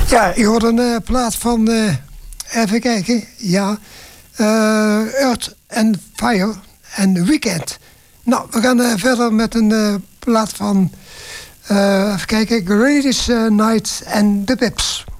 Ja, je hoort een plaat van, even kijken, ja, Earth and Fire en Weekend. Nou, we gaan verder met een plaat van, even kijken, Greatest Night and the Pips.